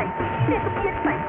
เรียกก็เพี้ยนไป